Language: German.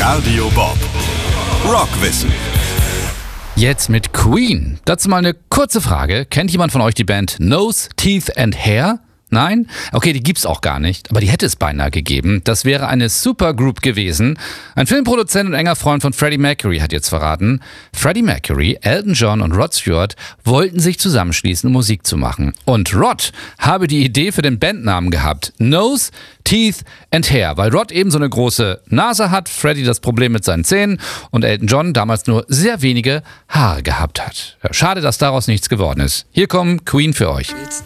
Radio Bob. Rockwissen. Jetzt mit Queen. Dazu mal eine kurze Frage. Kennt jemand von euch die Band Nose, Teeth and Hair? Nein? Okay, die gibt's auch gar nicht, aber die hätte es beinahe gegeben. Das wäre eine Supergroup gewesen. Ein Filmproduzent und enger Freund von Freddie Mercury hat jetzt verraten, Freddie Mercury, Elton John und Rod Stewart wollten sich zusammenschließen, um Musik zu machen. Und Rod habe die Idee für den Bandnamen gehabt. Nose, Teeth and Hair, weil Rod eben so eine große Nase hat, Freddie das Problem mit seinen Zähnen und Elton John damals nur sehr wenige Haare gehabt hat. Ja, schade, dass daraus nichts geworden ist. Hier kommen Queen für euch.